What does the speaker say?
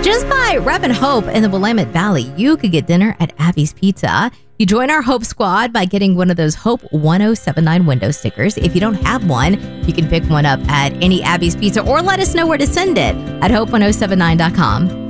just by repping Hope in the Willamette Valley, you could get dinner at Abby's Pizza. You join our Hope Squad by getting one of those Hope 1079 window stickers. If you don't have one, you can pick one up at any Abby's Pizza or let us know where to send it at hope1079.com.